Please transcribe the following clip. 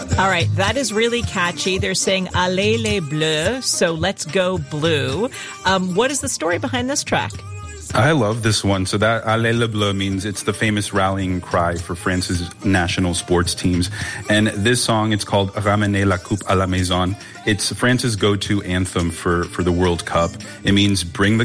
All right, that is really catchy. They're saying Allez les Bleus, so let's go blue. What is the story behind this track? I love this one. So that Allez les Bleus means it's the famous rallying cry for France's national sports teams. And this song, it's called Ramenez la coupe à la maison. It's France's go-to anthem for the World Cup. It means bring the